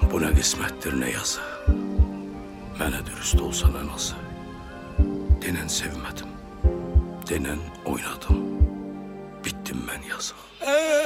Bu ne kısmettir ne yazı. Mənə dürüst olsan anası. Denen sevmedim. Denen oynadım. Bittim ben yazı.